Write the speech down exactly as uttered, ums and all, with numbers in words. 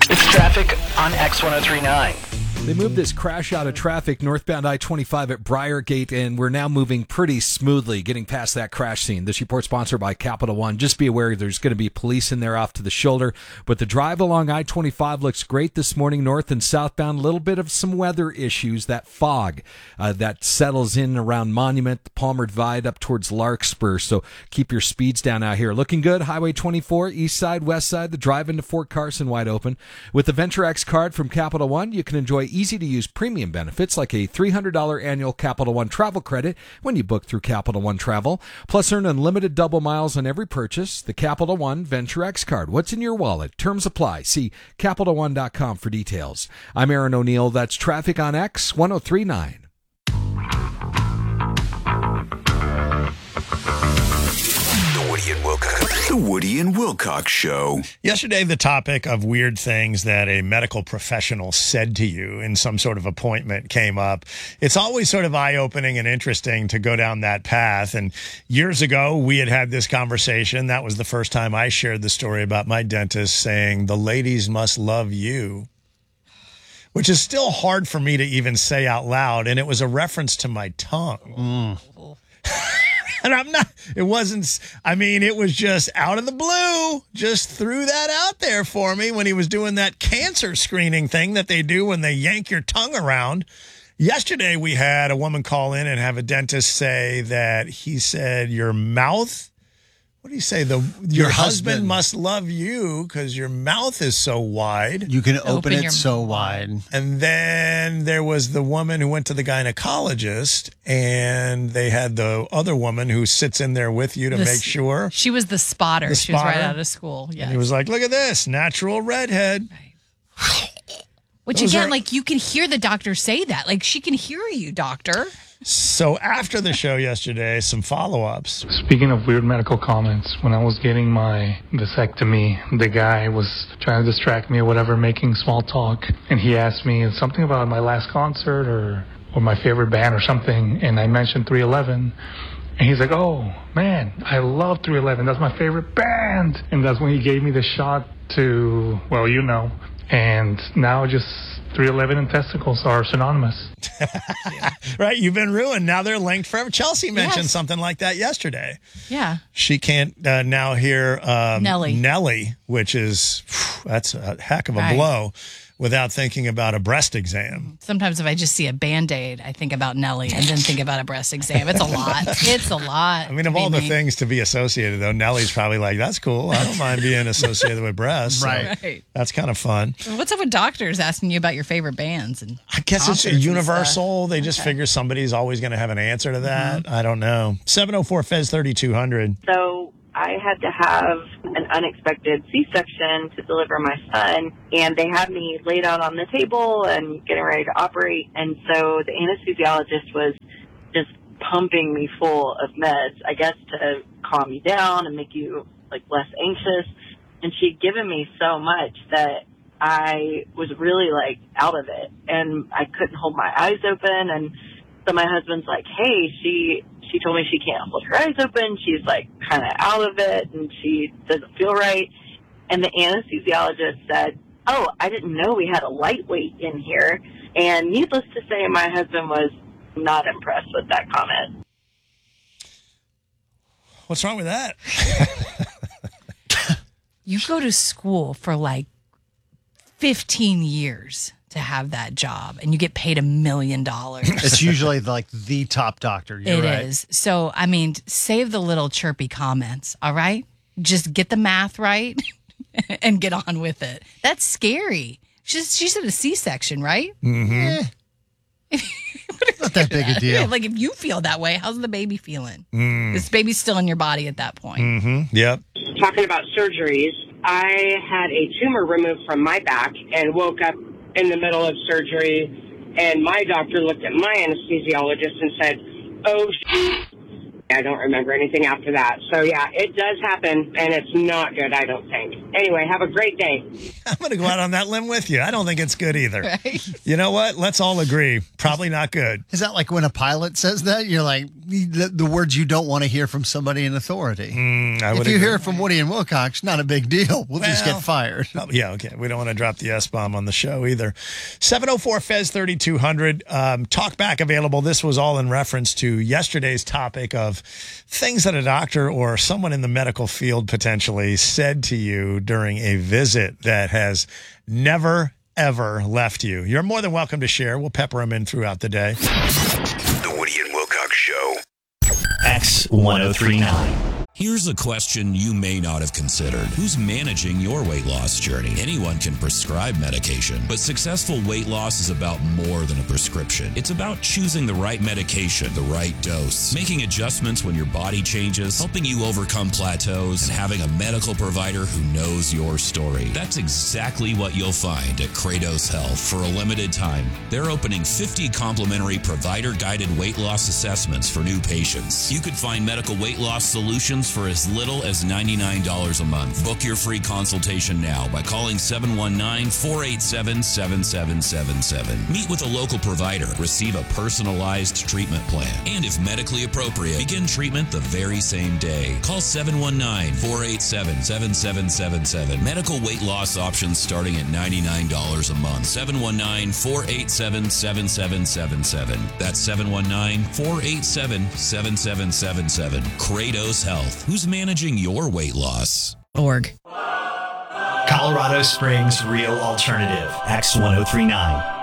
It's traffic on X ten thirty-nine. They moved this crash out of traffic northbound I twenty-five at Briargate, and we're now moving pretty smoothly getting past that crash scene. This report sponsored by Capital One. Just be aware there's going to be police in there off to the shoulder, but the drive along I twenty-five looks great this morning, north and southbound. A little bit of some weather issues, that fog uh, that settles in around Monument, the Palmer Divide up towards Larkspur, so keep your speeds down out here. Looking good, Highway twenty-four, east side, west side, the drive into Fort Carson wide open. With the Venture X card from Capital One, you can enjoy easy-to-use premium benefits like a three hundred dollars annual Capital One travel credit when you book through Capital One Travel. Plus, earn unlimited double miles on every purchase. The Capital One Venture X card. What's in your wallet? Terms apply. See Capital One dot com for details. I'm Aaron O'Neill. That's traffic on X ten thirty-nine. Woody and Wilcox. The Woody and Wilcox Show. Yesterday, the topic of weird things that a medical professional said to you in some sort of appointment came up. It's always sort of eye-opening and interesting to go down that path. And years ago, we had had this conversation. That was the first time I shared the story about my dentist saying, "The ladies must love you," which is still hard for me to even say out loud. And it was a reference to my tongue. Mm. And I'm not, it wasn't, I mean, it was just out of the blue, just threw that out there for me when he was doing that cancer screening thing that they do when they yank your tongue around. Yesterday, we had a woman call in and have a dentist say that he said, your mouth, what do you say? The Your, your husband, husband must love you because your mouth is so wide. You can open, open it your, so wide. And then there was the woman who went to the gynecologist, and they had the other woman who sits in there with you to the, make sure. She was the spotter. The she was spotter. right out of school. Yeah. And he was like, look at this, natural redhead. Right. Which, Those again, are, like, you can hear the doctor say that. Like, she can hear you, doctor. So after the show yesterday, some follow-ups. Speaking of weird medical comments, when I was getting my vasectomy, the guy was trying to distract me or whatever, making small talk. And he asked me something about my last concert or, or my favorite band or something. And I mentioned three eleven. And he's like, oh, man, I love three eleven. That's my favorite band. And that's when he gave me the shot to, well, you know. And now just three eleven and testicles are synonymous. Yeah. Right? You've been ruined. Now they're linked forever. Chelsea mentioned yes. something like that yesterday. Yeah. She can't uh, now hear um, Nelly. Nelly, which is, whew, that's a heck of a right. blow, without thinking about a breast exam. Sometimes if I just see a Band-Aid, I think about Nelly and then think about a breast exam. It's a lot. It's a lot. I mean, of all the me. things to be associated, though, Nelly's probably like, that's cool. I don't mind being associated with breasts. Right. So right. That's kind of fun. What's up with doctors asking you about your favorite bands? And I guess it's universal. They just okay. figure somebody's always going to have an answer to that. Mm-hmm. I don't know. seven oh four F E Z thirty-two hundred. So I had to have an unexpected C-section to deliver my son, and they had me laid out on the table and getting ready to operate. And so the anesthesiologist was just pumping me full of meds, I guess, to calm you down and make you like less anxious. And she'd given me so much that I was really like out of it, and I couldn't hold my eyes open. And so my husband's like, hey, she she told me she can't hold her eyes open. She's like kind of out of it, and she doesn't feel right. And the anesthesiologist said, oh, I didn't know we had a lightweight in here. And needless to say, my husband was not impressed with that comment. What's wrong with that? You go to school for like fifteen years to have that job, and you get paid a million dollars. It's usually like the top doctor. You're It right. is. So, I mean, save the little chirpy comments, all right? Just get the math right and get on with it. That's scary. She's, she's at a C-section, right? Mm-hmm. Eh. Not that big a deal. Like, if you feel that way, how's the baby feeling? Mm. This baby's still in your body at that point. Mm-hmm. Yep. Talking about surgeries, I had a tumor removed from my back and woke up in the middle of surgery, and my doctor looked at my anesthesiologist and said, oh, sh-. I don't remember anything after that. So, yeah, it does happen, and it's not good, I don't think. Anyway, have a great day. I'm going to go out on that limb with you. I don't think it's good either. Right. You know what? Let's all agree. Probably not good. Is that like when a pilot says that? You're like, the, the words you don't want to hear from somebody in authority. Mm, I if would you agree. hear it from Woody and Wilcox, not a big deal. We'll, just Well, get fired. Oh, yeah, okay. We don't want to drop the S-bomb on the show either. seven oh four F E Z thirty-two hundred. Um, talk back available. This was all in reference to yesterday's topic of things that a doctor or someone in the medical field potentially said to you during a visit that has never, ever left you. You're more than welcome to share. We'll pepper them in throughout the day. The Woody and Wilcox Show. X ten thirty-nine. Here's a question you may not have considered. Who's managing your weight loss journey? Anyone can prescribe medication, but successful weight loss is about more than a prescription. It's about choosing the right medication, the right dose, making adjustments when your body changes, helping you overcome plateaus, and having a medical provider who knows your story. That's exactly what you'll find at Kratos Health. For a limited time, they're opening fifty complimentary provider-guided weight loss assessments for new patients. You could find medical weight loss solutions for as little as ninety-nine dollars a month. Book your free consultation now by calling seven one nine, four eight seven, seven seven seven seven. Meet with a local provider. Receive a personalized treatment plan. And if medically appropriate, begin treatment the very same day. Call seven one nine, four eight seven, seven seven seven seven. Medical weight loss options starting at ninety-nine dollars a month. seven one nine, four eight seven, seven seven seven seven. That's seven one nine, four eight seven, seven seven seven seven. Kratos Health. Who's managing your weight loss? Org. Colorado Springs Real Alternative. X ten thirty-nine.